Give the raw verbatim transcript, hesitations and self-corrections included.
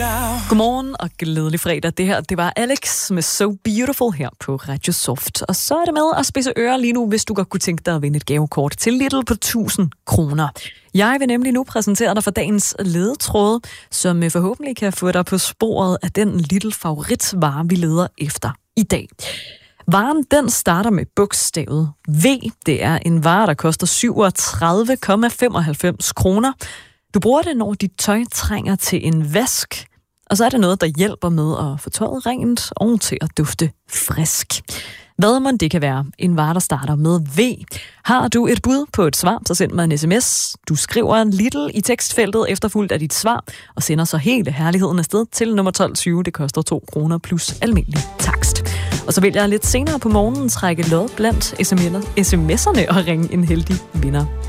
Godmorgen og glædelig fredag. Det her, det var Alex med So Beautiful her på Radio Soft. Og så er det med at spidse ører lige nu, hvis du godt kunne tænke dig at vinde et gavekort til Lidl på tusind kroner. Jeg vil nemlig nu præsentere dig for dagens ledetråd, som forhåbentlig kan få dig på sporet af den Lidl-favoritvare, vi leder efter i dag. Varen, den starter med bogstavet V. Det er en vare, der koster syvogtredive komma femoghalvfems kroner. Du bruger det, når dit tøj trænger til en vask. Og så er det noget, der hjælper med at få tøjet rent og til at dufte frisk. Hvad må det kan være? En vare, der starter med V. Har du et bud på et svar, så send mig en sms. Du skriver en Lidl i tekstfeltet efterfulgt af dit svar, og sender så hele herligheden afsted til nummer tolv tyve. Det koster to kroner plus almindelig takst. Og så vil jeg lidt senere på morgenen trække lod blandt sms'erne og ringe en heldig vinder